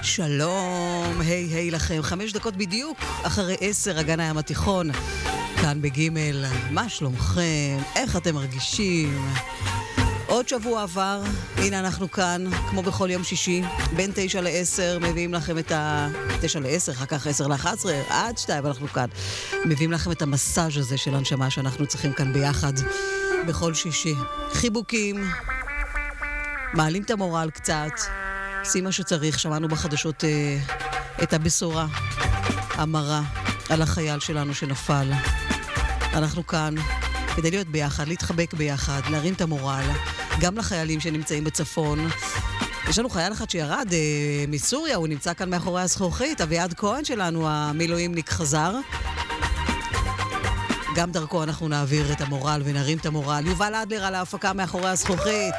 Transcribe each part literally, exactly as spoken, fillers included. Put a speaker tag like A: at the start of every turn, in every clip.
A: שלום, היי היי לכם, חמש דקות בדיוק אחרי עשר, אגן הים התיכון, כאן בגימל. מה שלומכם? איך אתם מרגישים? עוד שבוע עבר, הנה אנחנו כאן, כמו בכל יום שישי, בין תשע לעשר, מביאים לכם את ה... תשע לעשר, אחר כך עשר לאחת עשרה, עד שתיים אנחנו כאן. מביאים לכם את המסאז' הזה של הנשמה שאנחנו צריכים כאן ביחד, בכל שישי. חיבוקים, מעלים את המורל קצת, עושים מה שצריך. שמענו בחדשות אה, את הבשורה המרה על החייל שלנו שנפל. אנחנו כאן כדי להיות ביחד, להתחבק ביחד, להרים את המורל, גם לחיילים שנמצאים בצפון. יש לנו חייל אחד שירד אה, מסוריה, הוא נמצא כאן מאחורי הזכוכית, אביעד כהן שלנו, המילואימניק חזר. גם דרכו אנחנו נעביר את המורל ונרים את המורל. יובל אדלר על ההפקה מאחורי הזכוכית.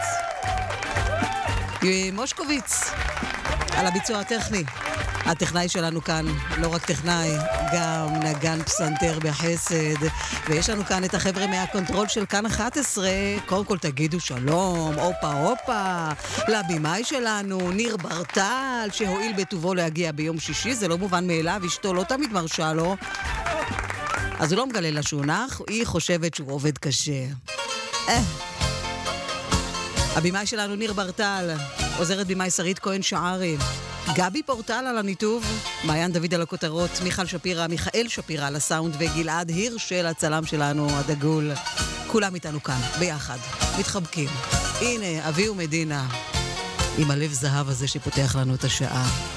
A: מושקוביץ על הביצוע הטכני. הטכנאי שלנו כאן, לא רק טכנאי, גם נגן פסנתר בחסד. ויש לנו כאן את החבר'ה מהקונטרול של כאן אחת עשרה. קודם כל תגידו שלום, אופה אופה, לבימאי שלנו, ניר ברטל, שהועיל בטובו להגיע ביום שישי. זה לא מובן מאליו, אשתו לא תמיד מרשה לו. אז הוא לא מגלה לה שהוא נח, היא חושבת שהוא עובד קשה. אה. הבימאי שלנו ניר ברטל, עוזרת בימאי שרית כהן שערי, גבי פורטל על הניתוב, מעיין דוד על הכותרות, מיכל שפירה, מיכאל שפירה על הסאונד, וגלעד הירשל הצלם שלנו הדגול. כולם איתנו כאן, ביחד, מתחבקים. הנה, אבי ומדינה, עם הלב זהב הזה שפותח לנו את השעה.